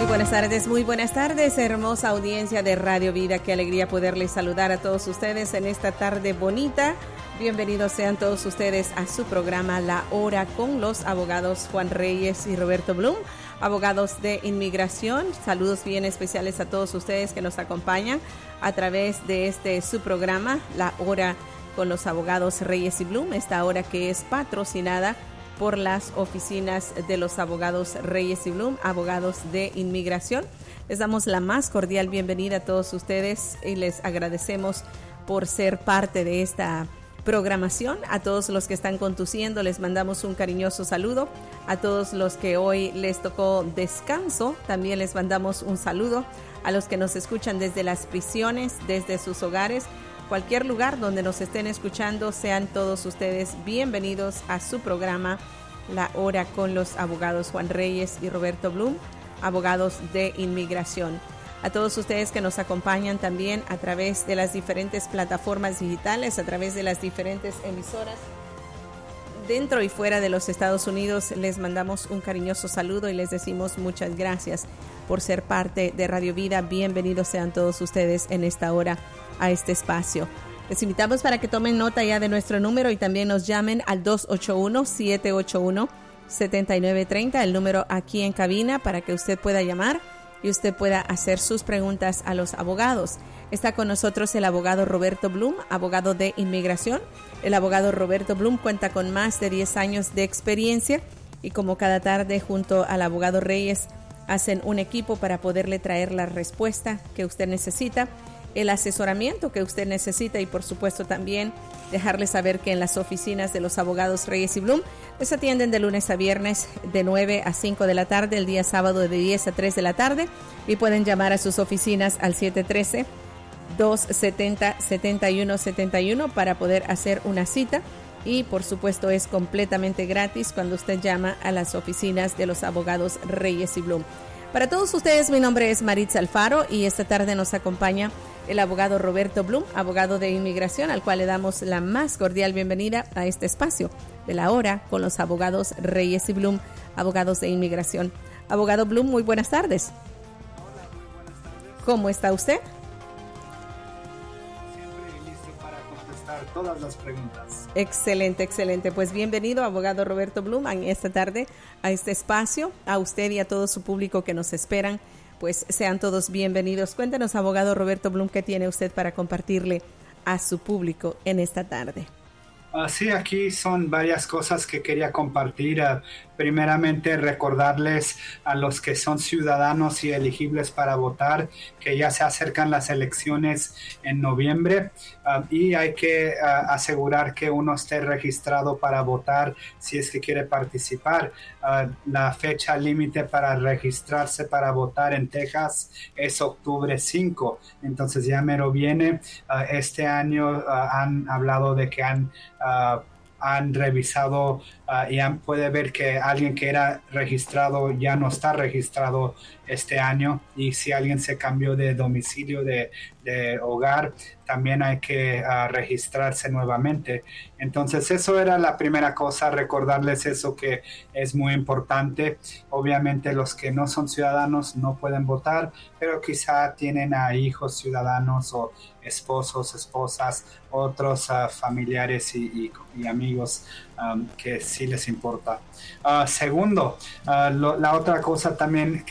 Muy buenas tardes, hermosa audiencia de Radio Vida. Qué alegría poderles saludar a todos ustedes en esta tarde bonita. Bienvenidos sean todos ustedes a su programa La Hora con los abogados Juan Reyes y Roberto Blum, abogados de inmigración. Saludos bien especiales a todos ustedes que nos acompañan a través de su programa La Hora con los abogados Reyes y Blum, esta hora que es patrocinada por las oficinas de los abogados Reyes y Blum, abogados de inmigración. Les damos la más cordial bienvenida a todos ustedes y les agradecemos por ser parte de esta programación. A todos los que están conduciendo les mandamos un cariñoso saludo. A todos los que hoy les tocó descanso también les mandamos un saludo. A los que nos escuchan desde las prisiones, desde sus hogares, cualquier lugar donde nos estén escuchando, sean todos ustedes bienvenidos a su programa La Hora con los abogados Juan Reyes y Roberto Blum, abogados de inmigración. A todos ustedes que nos acompañan también a través de las diferentes plataformas digitales, a través de las diferentes emisoras dentro y fuera de los Estados Unidos, les mandamos un cariñoso saludo y les decimos muchas gracias por ser parte de Radio Vida. Bienvenidos sean todos ustedes en esta hora a este espacio. Les invitamos para que tomen nota ya de nuestro número y también nos llamen al 281-781-7930, el número aquí en cabina para que usted pueda llamar y usted pueda hacer sus preguntas a los abogados. Está con nosotros el abogado Roberto Blum, abogado de inmigración. El abogado Roberto Blum cuenta con más de 10 años de experiencia y como cada tarde junto al abogado Reyes hacen un equipo para poderle traer la respuesta que usted necesita, el asesoramiento que usted necesita y por supuesto también dejarle saber que en las oficinas de los abogados Reyes y Blum les atienden de lunes a viernes de 9 a 5 de la tarde, el día sábado de 10 a 3 de la tarde y pueden llamar a sus oficinas al 713-270-7171 para poder hacer una cita y por supuesto es completamente gratis cuando usted llama a las oficinas de los abogados Reyes y Blum. Para todos ustedes, mi nombre es Maritza Alfaro y esta tarde nos acompaña el abogado Roberto Blum, abogado de inmigración, al cual le damos la más cordial bienvenida a este espacio de La Hora con los abogados Reyes y Blum, abogados de inmigración. Abogado Blum, muy buenas tardes. Hola, muy buenas tardes. ¿Cómo está usted? Siempre listo para contestar todas las preguntas. Excelente, excelente. Pues bienvenido, abogado Roberto Blum, en esta tarde a este espacio, a usted y a todo su público que nos esperan. Pues sean todos bienvenidos. Cuéntenos, abogado Roberto Blum, ¿qué tiene usted para compartirle a su público en esta tarde? Sí, aquí son varias cosas que quería compartir. Primeramente, recordarles a los que son ciudadanos y elegibles para votar que ya se acercan las elecciones en noviembre y hay que asegurar que uno esté registrado para votar si es que quiere participar. La fecha límite para registrarse para votar en Texas es octubre 5, entonces ya mero viene. Este año han hablado de que han revisado y puede ver que alguien que era registrado ya no está registrado este año y si alguien se cambió de domicilio de hogar también hay que registrarse nuevamente. Entonces eso era la primera cosa, recordarles eso que es muy importante. Obviamente los que no son ciudadanos no pueden votar, pero quizá tienen a hijos ciudadanos o esposos, esposas, otros familiares y amigos que sí les importa. Segundo, la otra cosa también